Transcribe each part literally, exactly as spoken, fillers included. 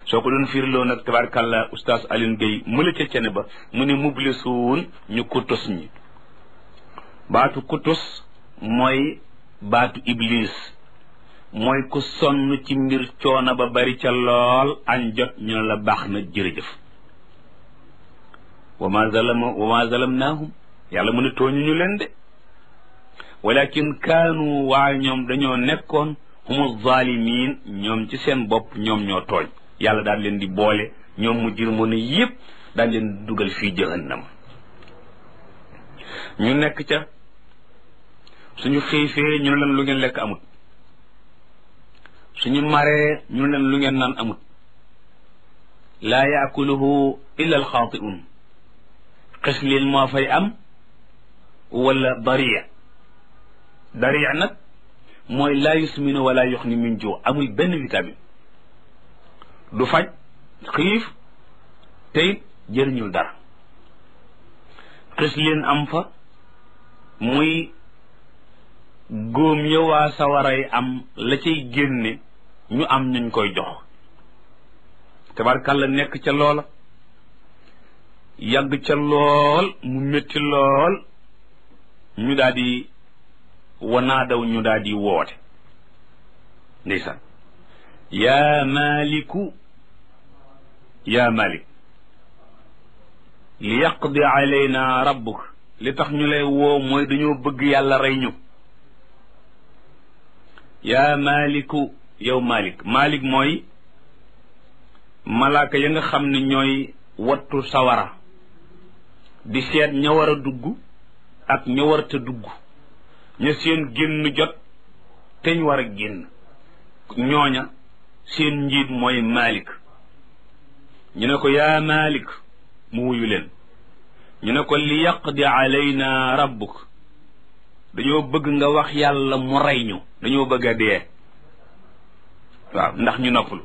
soo ko doon firiloo nag tabarkàlla oustaz Alioune Gueye mëla ca cene ba mu ne mublisuun ñu kutus ñi baatu kutus mooy baatu iblis mooy ku sonn ci mbir coono ba bari ca lool añ jot ñu ne la baax na jërëjëf wa ma zalama wa ma zalamnaahum yàlla mu ne tooñu ñu leen de walakin kaanu waaye ñoom dañoo nekkoon humu zalimin ñoom ci seen bopp ñoom ñoo tooñ yàlla daal leen di boole ñoom mu jir mu ne yëpp daal leen dugal fii jahannam ñu nekk ca suñu xiifee ñu ne leen lu ngeen lekk amut suñu maree ñu ne leen lu ngeen naan amut laa yaakuluhu illa alxaatiun xis leen moo fay am wala dariya dariya nag mooy laa yusminu wala yuxni min juu amul benn vitamine du faj xiif tey jëriñul dara xis leen am fa muy góom yowaa sawaray am la cay génne ñu am ñuñ koy jox tabarkàlla nekk ca loola yàgg ca lool mu métti lool ñu daal di wanaadaw ñu daal di woote ndeysaan yaa maliku yaa malik li yaqdi alayna rabbuk li tax ñu lay woo mooy dañoo bëgg yàlla rey ñu yaa maliku yow malik malik mooy malaaka ya nga xam ne ñooy wattu sawara di seet ña war a dugg ak ña warta dugg ña seen génn jot teñ war a génn ñooña seen njiit mooy malik ñu ne ko yaa malik mu wuyu leen ñu ne ko li yaqdi alayna rabbuk dañoo bëgg nga wax yàlla mu rey ñu dañoo bëgg a dee waaw ndax ñu noppalu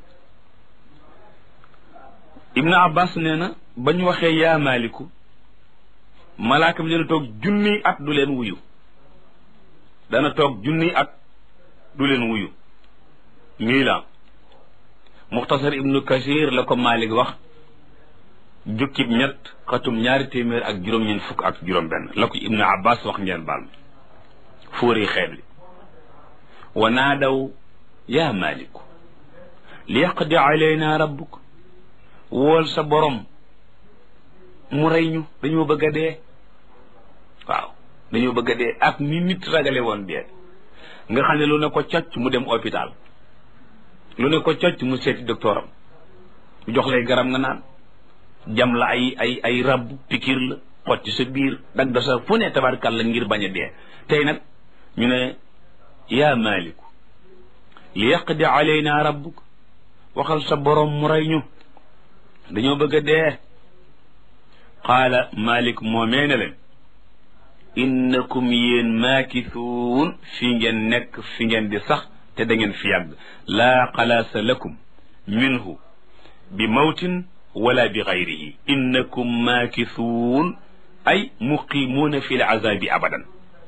ibnu abbas nee na ba ñu waxee yaa maliku malaaka bi dana toog junniy at du leen wuyu dana toog junniy at du leen wuyu nii la muxtasar ibnu kasir la ko malik wax jukkib ñett xatum ñaari téeméer ak juróom-ñeent fukk ak juróom benn la ko ibnu abbas wax ngeen baal fóori xeet li wa naadaw yaa maliku li yaqdi alayna rabbuk wool sa borom mu rey ñu dañoo bëgg a dee waaw dañoo bëgg a dee ak ni nit ragale woon dee nga xam ne lu ne ko cocc mu dem hôpital lu ne ko cocc mu seeti docteuram mu jox lay garab nga naan jam la ay ay ay rab pikir la xotti sa biir dag da sa fu ne tabarkal la ngir bañ a dee tey nag ñu ne yaa maliku li yaqdi alayna rabbuk waxal sa borom mu rey ñu dañoo bëgg a dee qaala malik moomee ne leen innakum yéen maakisuun fi ngeen nekk fi ngeen di sax te da ngeen fi yàgg laa xalaasa lakum minhu bi mawtin wala bi gayrihi innakum maakisuun ay muqimuuna fi l azabi abadan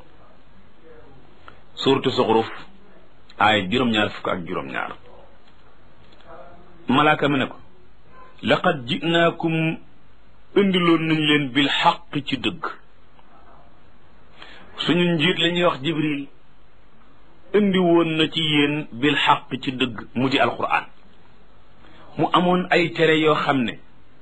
suuratu Zuxruf aaya juróom-ñaar fukk ak juróom-ñaar malaaka mi ne ko laqad jinaakum indiloon nañ leen bil xaq ci dëgg suñu njiit la ñuy wax jibril indi woon na ci yéen bil xaq ci dëgg mu di alquran mu amoon ay tere yoo xam ne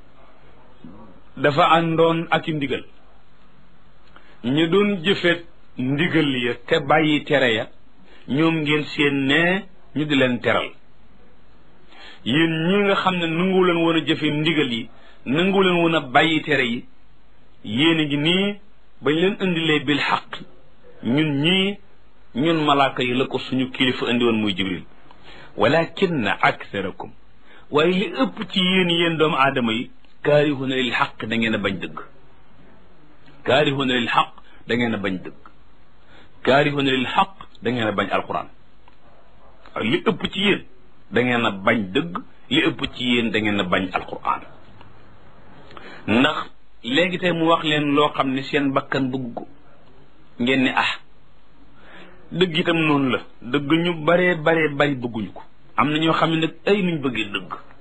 dafa àndoon ak i ndigal ñu doon jëfet ndigal ya te bàyyi tere ya ñoom ngeen seen ne ñu di leen teral yéen ñi nga xam ne nangu leen woon a jëfe ndigal yi nangu leen woon a bàyyi tere yi yéen a ngi nii bañ leen indilee bil xaq ñun ñii ñun malaaka yi la ko suñu kilifa indi woon muy jibril walakinna aktharakum waaye li ëpp ci yéen yéen doomu aadama yi kaarihuna lil xaq da ngeen a bañ dëgg kaarihuna lil xaq da ngeen a bañ dëgg kaarihuna lil xaq da ngeen a bañ alquran li ëpp ci yéen da ngeen a bañ dëgg li ëpp ci yéen da ngeen a bañ alquran ndax léegi tey mu wax leen loo xam ne seen bakkan bëgg ko ngeen ne ah dëgg itam noonu la dëgg ñu baree baree bari bëgguñu ko am na ñoo xam ne nag ay nuñ bëggee dëgg